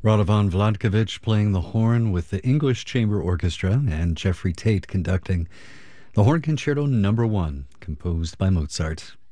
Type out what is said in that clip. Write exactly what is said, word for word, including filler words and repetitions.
Radovan Vladkovich playing the horn with the English Chamber Orchestra and Jeffrey Tate conducting the Horn Concerto Number One, composed by Mozart.